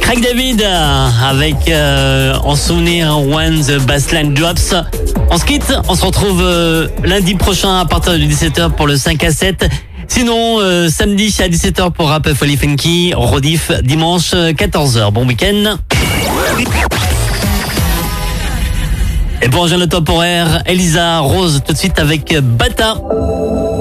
Craig David avec en souvenir When the Bassline Drops. On se quitte, on se retrouve lundi prochain à partir de 17h pour le 5 à 7. Sinon, samedi à 17h pour Rap Folie Funky, rediff dimanche 14h. Bon week-end. Et pour rejoindre le top horaire, Elisa Rose tout de suite avec Bata.